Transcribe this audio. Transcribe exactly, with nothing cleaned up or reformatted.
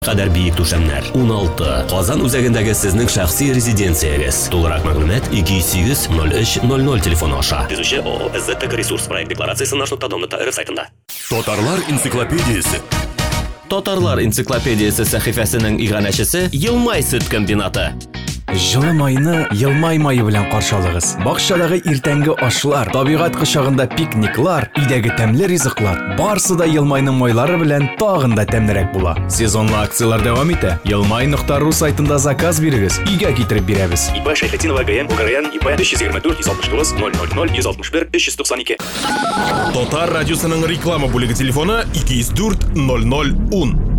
Кадәр биек түшәмнәр. уналты. Казан үзәгендәге сезнең шәхси резиденциягез. Тулырак мәгълүмат ике йөз сигез ноль өч ноль ноль телефоны аша. Төзүче ООО «ЭзЗТК Ресурс» проект декларациясе наш нокта дом нокта эр сайтында. Татарлар энциклопедиясе. Татарлар энциклопедиясе сәхифәсенең иганәчесе Елмай сөт комбинаты. Жылы майны Елмай майы белән каршылыгыз. Бакчадагы иртәнге ашлар, табигать кочагында пикниклар, өйдәге тәмле ризыклар, барысы да Елмайның майлары белән тагын да тәмлерәк була. Сезонлы акциялар дәвам итә. елмай нокта ру сайтында заказ бирегез, өйгә китереп бирәбез. ИП Шәйхетдинова ГМ Бугараян ИП өч йөз егерме дүрт йөз алтмыш тугыз ноль ноль ноль йөз алтмыш бер өч йөз туксан ике. Татар радиосының реклама бүлеге телефоны ике йөз дүрт ноль ноль ун.